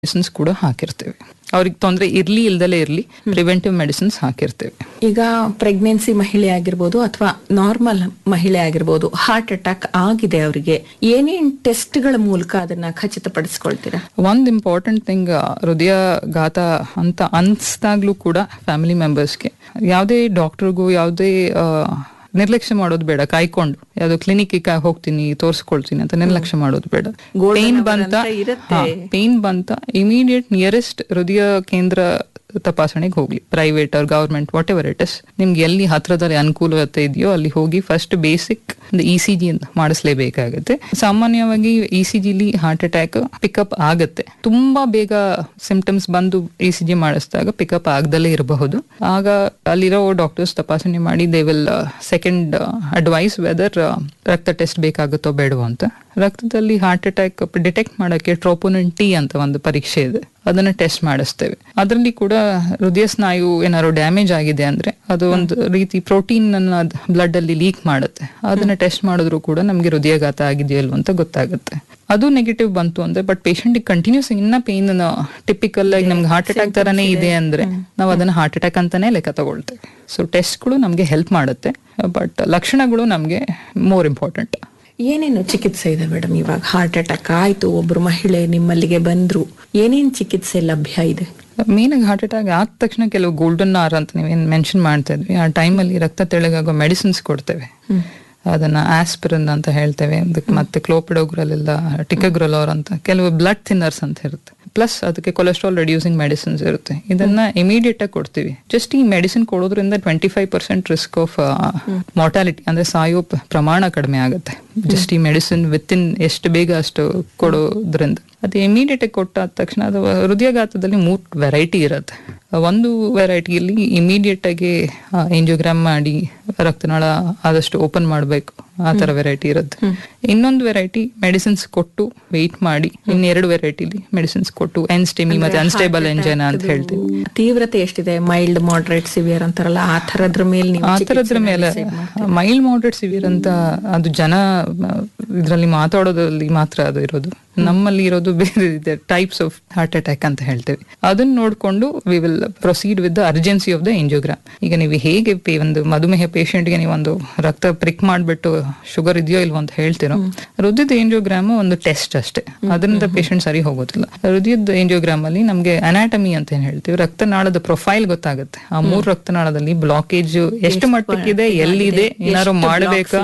Medicines ಕೂಡ ಹಾಕಿರ್ತೇವೆ. ಅವ್ರಿಗೆ ತೊಂದರೆ ಇರ್ಲಿ ಇಲ್ದಲೇ ಇರ್ಲಿ ಪ್ರಿವೆಂಟಿವ್ ಮೆಡಿಸಿನ್ಸ್ ಹಾಕಿರ್ತೇವೆ. ಈಗ ಪ್ರೆಗ್ನೆನ್ಸಿ ಮಹಿಳೆ ಆಗಿರ್ಬೋದು ಅಥವಾ ನಾರ್ಮಲ್ ಮಹಿಳೆ ಆಗಿರ್ಬೋದು, ಹಾರ್ಟ್ ಅಟ್ಯಾಕ್ ಆಗಿದೆ ಅವರಿಗೆ, ಏನೇನ್ ಟೆಸ್ಟ್ಗಳ ಮೂಲಕ ಅದನ್ನ ಖಚಿತಪಡಿಸ್ಕೊಳ್ತೀರಾ? ಒಂದ್ ಇಂಪಾರ್ಟೆಂಟ್ ಥಿಂಗ್, ಹೃದಯಾಘಾತ ಅಂತ ಅನ್ಸ್ದಾಗ್ಲೂ ಕೂಡ ಫ್ಯಾಮಿಲಿ ಮೆಂಬರ್ಸ್ಗೆ ಯಾವುದೇ ಡಾಕ್ಟರ್ಗೂ ಯಾವುದೇ ನಿರ್ಲಕ್ಷ್ಯ ಮಾಡೋದು ಬೇಡ. ಕಾಯ್ಕೊಂಡು ಯಾವ್ದೋ ಕ್ಲಿನಿಕ್ ಹೋಗ್ತೀನಿ ತೋರಿಸ್ಕೊಳ್ತೀನಿ ಅಂತ ನಿರ್ಲಕ್ಷ್ಯ ಮಾಡೋದು ಬೇಡ. ಪೇನ್ ಬಂತ ಇಮಿಡಿಯೇಟ್ ನಿಯರೆಸ್ಟ್ ಹೃದಯ ಕೇಂದ್ರ ತಪಾಸಣೆಗೆ ಹೋಗ್ಲಿ, private R government what ever it is. ನಿಮ್ಗೆ ಎಲ್ಲಿ ಹತ್ರದಲ್ಲಿ ಅನುಕೂಲತೆ ಇದೆಯೋ ಅಲ್ಲಿ ಹೋಗಿ ಫಸ್ಟ್ ಬೇಸಿಕ್ ECG ಅಂತ ಮಾಡಿಸ್ಲೇಬೇಕಾಗುತ್ತೆ. ಸಾಮಾನ್ಯವಾಗಿ ECGಲಿ ಹಾರ್ಟ್ ಅಟ್ಯಾಕ್ ಪಿಕಪ್ ಆಗತ್ತೆ. ತುಂಬಾ ಬೇಗ ಸಿಂಪ್ಟಮ್ಸ್ ಬಂದು ECG ಮಾಡಿಸಿದಾಗ ಪಿಕಪ್ ಆಗದಲ್ಲೇ ಇರಬಹುದು. ಆಗ ಅಲ್ಲಿರೋ ಡಾಕ್ಟರ್ಸ್ ತಪಾಸಣೆ ಮಾಡಿ they will second advice weather ರಕ್ತ ಟೆಸ್ಟ್ ಬೇಕಾಗುತ್ತೋ ಬೇಡವೋ ಅಂತ. ರಕ್ತದಲ್ಲಿ ಹಾರ್ಟ್ ಅಟ್ಯಾಕ್ ಡಿಟೆಕ್ಟ್ ಮಾಡಕ್ಕೆ ಟ್ರೋಪೋನಿನ್ T ಅಂತ ಒಂದು ಪರೀಕ್ಷೆ ಇದೆ, ಅದನ್ನ ಟೆಸ್ಟ್ ಮಾಡಿಸ್ತೇವೆ. ಅದರಲ್ಲಿ ಕೂಡ ಹೃದಯ ಸ್ನಾಯು ಏನಾದ್ರು ಡ್ಯಾಮೇಜ್ ಆಗಿದೆ ಅಂದ್ರೆ ಅದು ಒಂದು ರೀತಿ ಪ್ರೋಟೀನ್ ಅನ್ನ ಬ್ಲಡ್ ಅಲ್ಲಿ ಲೀಕ್ ಮಾಡುತ್ತೆ. ಅದನ್ನ ಟೆಸ್ಟ್ ಮಾಡಿದ್ರು ಕೂಡ ನಮ್ಗೆ ಹೃದಯಾಘಾತ ಆಗಿದೆಯಲ್ವ ಅಂತ ಗೊತ್ತಾಗುತ್ತೆ. ಅದು ನೆಗೆಟಿವ್ ಬಂತು ಅಂದ್ರೆ, ಬಟ್ ಪೇಷಂಟ್ ಕಂಟಿನ್ಯೂಸ್ ಇನ್ನ ಪೇನ್ ಟಿಪಿಕಲ್ ಆಗಿ ನಮ್ಗೆ ಹಾರ್ಟ್ ಅಟ್ಯಾಕ್ ತರನೇ ಇದೆ ಅಂದ್ರೆ ನಾವು ಅದನ್ನ ಹಾರ್ಟ್ ಅಟ್ಯಾಕ್ ಅಂತಾನೆ ಲೆಕ್ಕ ತಗೊಳ್ತೇವೆ. ಸೊ ಟೆಸ್ಟ್ಗಳು ನಮ್ಗೆ ಹೆಲ್ಪ್ ಮಾಡುತ್ತೆ, ಬಟ್ ಲಕ್ಷಣಗಳು ನಮ್ಗೆ ಮೋರ್ ಇಂಪಾರ್ಟೆಂಟ್. ಏನೇನು ಚಿಕಿತ್ಸೆ ಇದೆ ಮೇಡಮ್? ಇವಾಗ ಹಾರ್ಟ್ ಅಟ್ಯಾಕ್ ಆಯ್ತು, ಒಬ್ರು ಮಹಿಳೆ ನಿಮ್ಮಲ್ಲಿಗೆ ಬಂದ್ರು, ಏನೇನ್ ಚಿಕಿತ್ಸೆ ಲಭ್ಯ ಇದೆ? ಮೇನ್ ಆಗಿ ಹಾರ್ಟ್ ಅಟ್ಯಾಕ್ ಆದ ತಕ್ಷಣ ಕೆಲವು ಗೋಲ್ಡನ್ ಅವರ್ ಅಂತ ನೀವೇನ್ ಮೆನ್ಷನ್ ಮಾಡ್ತಾ ಇದ್ವಿ, ಆ ಟೈಮಲ್ಲಿ ರಕ್ತ ತೆಳಗಾಗೋ ಮೆಡಿಸಿನ್ಸ್ ಕೊಡ್ತೇವೆ. ಅದನ್ನ ಆಸ್ಪಿರಿನ್ ಅಂತ ಹೇಳ್ತೇವೆ. ಮತ್ತೆ ಕ್ಲೋಪಿಡೋಗ್ರಲ್ ಇಲ್ಲ ಟಿಕಾಗ್ರಲೋರ್ ಅಂತ ಕೆಲವು ಬ್ಲಡ್ ಥಿನ್ನರ್ಸ್ ಅಂತ ಇರುತ್ತೆ. ಪ್ಲಸ್ ಅದಕ್ಕೆ ಕೊಲೆಸ್ಟ್ರಾಲ್ ರೆಡ್ಯೂಸಿಂಗ್ ಮೆಡಿಸಿನ್ಸ್ ಇರುತ್ತೆ. ಇದನ್ನ ಇಮಿಡಿಯೇಟ್ ಆಗಿ ಕೊಡ್ತೀವಿ. ಜಸ್ಟ್ ಈ ಮೆಡಿಸಿನ್ ಕೊಡೋದ್ರಿಂದ 25% ರಿಸ್ಕ್ ಆಫ್ ಮಾರ್ಟಾಲಿಟಿ ಅಂದ್ರೆ ಸಾಯೋ ಪ್ರಮಾಣ ಕಡಿಮೆ ಆಗುತ್ತೆ. ಜಸ್ಟ್ ಈ ಮೆಡಿಸಿನ್ ವಿತಿನ್ ಎಷ್ಟು ಬೇಗ ಅಷ್ಟು ಕೊಡೋದ್ರಿಂದ. ಅದು ಇಮಿಡಿಯೇಟ್ ಆಗಿ ಕೊಟ್ಟಾದ ತಕ್ಷಣ ಅದು ಹೃದಯಾಘಾತದಲ್ಲಿ 3 ವೆರೈಟಿ ಇರುತ್ತೆ. ಒಂದು ವೆರೈಟಿಯಲ್ಲಿ ಇಮಿಡಿಯೇಟ್ ಆಗಿ ಎಂಜಿಯೋಗ್ರಾಮ್ ಮಾಡಿ ರಕ್ತನಾಳ ಆದಷ್ಟು ಓಪನ್ ಮಾಡಬೇಕು, ಆ ತರ ವೆರೈಟಿ ಇರುತ್ತೆ. ಇನ್ನೊಂದು ವೆರೈಟಿ ಮೆಡಿಸಿನ್ಸ್ ಕೊಟ್ಟು ವೆಯ್ಟ್ ಮಾಡಿ, ಇನ್ನೆರಡು ವೆರೈಟಿಲಿ ಮೆಡಿಸಿನ್ಸ್ ಕೊಟ್ಟು ಎನ್ಸ್ಟೆಮಿ ಮತ್ತೆ ಅನ್ಸ್ಟೇಬಲ್ ಎಂಜೈನಾ ಅಂತ ಹೇಳ್ತೀವಿ. ತೀವ್ರತೆ ಎಷ್ಟಿದೆ? ಮೈಲ್ಡ್, ಮಾಡರೇಟ್, ಸಿವಿಯರ್ ಅಂತಾರಲ್ಲ, ಆ ಥರದ್ರ ಮೇಲೆ ಮೈಲ್ಡ್, ಮಾಡರೇಟ್, ಸಿವಿಯರ್ ಅಂತ ಅದು ಜನ ಇದರಲ್ಲಿ ಮಾತಾಡೋದ್ರಲ್ಲಿ ಮಾತ್ರ ಅದು ಇರೋದು. ನಮ್ಮಲ್ಲಿ ಇರೋದು ಬೇರೆ ಇದೆ, ಟೈಪ್ಸ್ ಆಫ್ ಹಾರ್ಟ್ ಅಟ್ಯಾಕ್ ಅಂತ ಹೇಳ್ತೇವೆ. ಅದನ್ನ ನೋಡ್ಕೊಂಡು we will proceed with the urgency of the angiogram. ಈಗ ನೀವು ಹೇಗೆ ಒಂದು ಮಧುಮೇಹ ಪೇಷಂಟ್ಗೆ ನೀವು ಒಂದು ರಕ್ತ ಪ್ರಿಕ್ ಮಾಡ್ಬಿಟ್ಟು ಶುಗರ್ ಇದೆಯೋ ಇಲ್ವೋ ಅಂತ ಹೇಳ್ತಿರೋ, ಹೃದಯದ ಎಂಜಿಯೋಗ್ರಾಮ್ ಒಂದು ಟೆಸ್ಟ್ ಅಷ್ಟೇ, ಅದರಿಂದ ಪೇಷಂಟ್ ಸರಿ ಹೋಗೋದಿಲ್ಲ. ಹೃದಯದ ಎಂಜಿಯೋಗ್ರಾಮ್ ಅಲ್ಲಿ ನಮ್ಗೆ ಅನಾಟಮಿ ಅಂತ ಏನ್ ಹೇಳ್ತೀವಿ, ರಕ್ತನಾಳದ ಪ್ರೊಫೈಲ್ ಗೊತ್ತಾಗುತ್ತೆ. ಆ 3 ರಕ್ತನಾಳದಲ್ಲಿ ಬ್ಲಾಕೇಜ್ ಎಷ್ಟು ಮಟ್ಟಕ್ಕಿದೆ, ಎಲ್ಲಿದೆ, ಏನಾದ್ರು ಮಾಡಬೇಕಾ,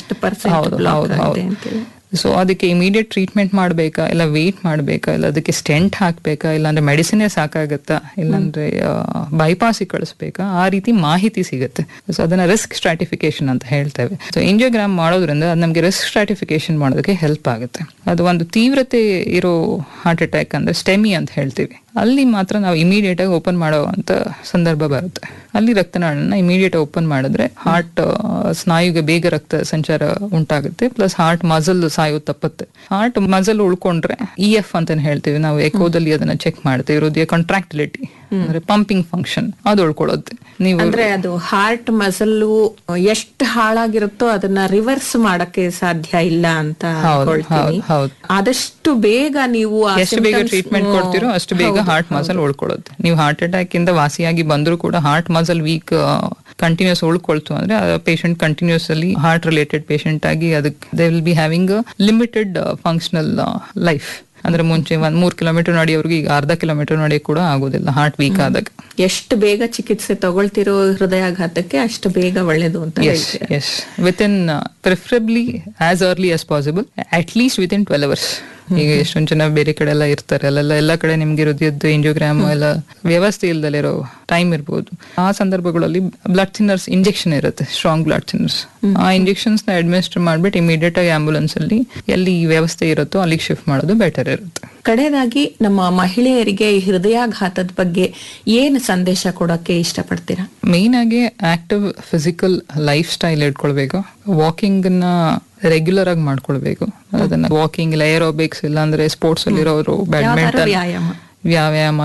ಸೊ ಅದಕ್ಕೆ ಇಮಿಡಿಯೇಟ್ ಟ್ರೀಟ್ಮೆಂಟ್ ಮಾಡ್ಬೇಕಾ, ಇಲ್ಲ ವೇಟ್ ಮಾಡ್ಬೇಕಾ, ಇಲ್ಲ ಅದಕ್ಕೆ ಸ್ಟೆಂಟ್ ಹಾಕ್ಬೇಕಾ, ಇಲ್ಲಾಂದ್ರೆ ಮೆಡಿಸಿನೇ ಸಾಕಾಗತ್ತಾ, ಇಲ್ಲಾಂದ್ರೆ ಬೈಪಾಸಿಗೆ ಕಳಿಸ್ಬೇಕಾ, ಆ ರೀತಿ ಮಾಹಿತಿ ಸಿಗುತ್ತೆ. ಸೊ ಅದನ್ನ ರಿಸ್ಕ್ ಸ್ಟ್ರಾಟಿಫಿಕೇಶನ್ ಅಂತ ಹೇಳ್ತೇವೆ. ಸೊ ಎಂಜಿಯೋಗ್ರಾಮ್ ಮಾಡೋದ್ರಿಂದ ಅದು ನಮ್ಗೆ ರಿಸ್ಕ್ ಸ್ಟ್ರಾಟಿಫಿಕೇಶನ್ ಮಾಡೋದಕ್ಕೆ ಹೆಲ್ಪ್ ಆಗುತ್ತೆ. ಅದು ಒಂದು ತೀವ್ರತೆ ಇರೋ ಹಾರ್ಟ್ ಅಟ್ಯಾಕ್ ಅಂದ್ರೆ ಸ್ಟೆಮಿ ಅಂತ ಹೇಳ್ತೀವಿ. ಅಲ್ಲಿ ಮಾತ್ರ ನಾವು ಇಮಿಡಿಯೇಟ್ ಆಗಿ ಓಪನ್ ಮಾಡೋ ಅಂತ ಸಂದರ್ಭ ಬರುತ್ತೆ. ಅಲ್ಲಿ ರಕ್ತನಾಳನ್ನ ಇಮಿಡಿಯೇಟ್ ಓಪನ್ ಮಾಡಿದ್ರೆ ಹಾರ್ಟ್ ಸ್ನಾಯುಗೆ ಬೇಗ ರಕ್ತ ಸಂಚಾರ ಉಂಟಾಗುತ್ತೆ. ಪ್ಲಸ್ ಹಾರ್ಟ್ ಮಸಲ್ ಸಾಯೋದು ತಪ್ಪುತ್ತೆ. ಹಾರ್ಟ್ ಮಸಲ್ ಉಳ್ಕೊಂಡ್ರೆ EF ಅಂತ ಹೇಳ್ತೀವಿ ನಾವು, ಎಕೋದಲ್ಲಿ ಅದನ್ನ ಚೆಕ್ ಮಾಡ್ತೀವಿ. ಹೃದಯ ಕಾಂಟ್ರಾಕ್ಟಿಲಿಟಿ ಅಂದ್ರೆ ಪಂಪಿಂಗ್ ಫಂಕ್ಷನ್ ಅದು ಉಳ್ಕೊಳ್ಳುತ್ತೆ. ನೀವು ಅಂದ್ರೆ ಅದು ಹಾರ್ಟ್ ಮಸಲ್ ಎಷ್ಟು ಹಾಳಾಗಿರುತ್ತೋ ಅದನ್ನ ರಿವರ್ಸ್ ಮಾಡಕ್ಕೆ ಸಾಧ್ಯ ಇಲ್ಲ ಅಂತ ಹೇಳ್ತೀನಿ. ಆದಷ್ಟು ಬೇಗ ನೀವು ಎಷ್ಟು ಬೇಗ ಟ್ರೀಟ್ಮೆಂಟ್ ಕೊಡ್ತೀರೋ ಅಷ್ಟು ಬೇಗ ಹಾರ್ಟ್ ಮಸಲ್ ಉಳ್ಕೊಳ್ಳುತ್ತೆ. ನೀವು ಹಾರ್ಟ್ ಅಟ್ಯಾಕ್ ಇಂದ ವಾಸಿಯಾಗಿ ಬಂದ್ರು ಕೂಡ ಹಾರ್ಟ್ ಮಸಲ್ ವೀಕ್ ಕಂಟಿನ್ಯೂಸ್ ಉಳ್ಕೊಳ್ತು ಅಂದ್ರೆ ಪೇಷಂಟ್ ಕಂಟಿನ್ಯೂಸ್ ಅಲ್ಲಿ ಹಾರ್ಟ್ ರಿಲೇಟೆಡ್ ಪೇಷಂಟ್ ಆಗಿ ಅದಕ್ಕೆ they will be having limited functional life. ಅಂದ್ರೆ ಮುಂಚೆ 3 ಕಿಲೋಮೀಟರ್ ನಡೆಯೋರ್ಗೆ ಈಗ 1/2 ಕಿಲೋಮೀಟರ್ ನಡೆಯ ಕೂಡ ಆಗೋದಿಲ್ಲ ಹಾರ್ಟ್ ವೀಕ್ ಆದಾಗ. ಎಷ್ಟು ಬೇಗ ಚಿಕಿತ್ಸೆ ತಗೊಳ್ತಿರೋ ಹೃದಯಾಘಾತಕ್ಕೆ ಅಷ್ಟು ಬೇಗ ಒಳ್ಳೇದು ಅಂತ ಹೇಳ್ತೀರಾ? S, within preferably as early as possible, at least within 12 hours. ಈಗ ಎಷ್ಟೊಂದು ಜನ ಬೇರೆ ಕಡೆ ಎಲ್ಲ ಇರ್ತಾರೆ, ಎಲ್ಲ ಕಡೆ ನಿಮ್ಗೆ ಹೃದಯದ್ದು ಎಂಜಿಯೋಗ್ರಾಮ್ ಎಲ್ಲ ವ್ಯವಸ್ಥೆ ಇಲ್ದಲ್ಲಿರೋ ಟೈಮ್ ಇರ್ಬೋದು. ಆ ಸಂದರ್ಭಗಳಲ್ಲಿ ಬ್ಲಡ್ ಥಿನ್ನರ್ಸ್ ಇಂಜೆಕ್ಷನ್ ಇರುತ್ತೆ, ಸ್ಟ್ರಾಂಗ್ ಬ್ಲಡ್ ಥಿನ್ನರ್ಸ್. ಆ ಇಂಜೆಕ್ಷನ್ಸ್ ನ ಅಡ್ಮಿನಿಸ್ಟರ್ ಮಾಡ್ಬಿಟ್ಟು ಇಮಿಡಿಯೇಟ್ ಆಗಿ ಆಂಬುಲೆನ್ಸ್ ಅಲ್ಲಿ ಎಲ್ಲಿ ವ್ಯವಸ್ಥೆ ಇರುತ್ತೋ ಅಲ್ಲಿಗೆ ಶಿಫ್ಟ್ ಮಾಡೋದು ಬೆಟರ್ ಇರುತ್ತೆ. ಕಡೆಯದಾಗಿ ನಮ್ಮ ಮಹಿಳೆಯರಿಗೆ ಹೃದಯಾಘಾತದ ಬಗ್ಗೆ ಏನು ಸಂದೇಶ ಕೊಡಕ್ಕೆ ಇಷ್ಟಪಡ್ತೀರಾ? ಮೇನ್ ಆಗಿ ಆಕ್ಟಿವ್ ಫಿಸಿಕಲ್ ಲೈಫ್ ಸ್ಟೈಲ್ ಇಟ್ಕೊಳ್ಬೇಕು. ವಾಕಿಂಗ್ ನ ರೆಗ್ಯುಲರ್ ಆಗಿ ಮಾಡ್ಕೊಳ್ಬೇಕು. ಅದನ್ನ ವಾಕಿಂಗ್ ಇಲ್ಲ, ಏರೋಬಿಕ್ಸ್ ಇಲ್ಲ ಅಂದ್ರೆ ಸ್ಪೋರ್ಟ್ಸ್ ಅಲ್ಲಿ ಇರೋರು ಬ್ಯಾಡ್ಮಿಂಟನ್, ವ್ಯಾಯಾಮ,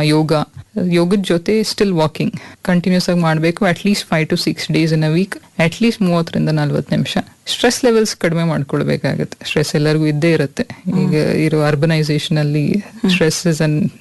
ಯೋಗದ ಜೊತೆ ಸ್ಟಿಲ್ ವಾಕಿಂಗ್ ಕಂಟಿನ್ಯೂಸ್ ಆಗಿ ಮಾಡಬೇಕು. At least 5 to 6 days in a week, at least 30 to 40 ನಿಮಿಷ. ಸ್ಟ್ರೆಸ್ ಲೆವೆಲ್ಸ್ ಕಡಿಮೆ ಮಾಡ್ಕೊಳ್ಬೇಕಾಗುತ್ತೆ. ಸ್ಟ್ರೆಸ್ ಎಲ್ಲರಿಗೂ ಇದ್ದೇ ಇರುತ್ತೆ. ಈಗ ಇರೋ ಅರ್ಬನೈಸೇಷನ್ ಅಲ್ಲಿ ಸ್ಟ್ರೆಸ್ ಇಸ್ ಅನ್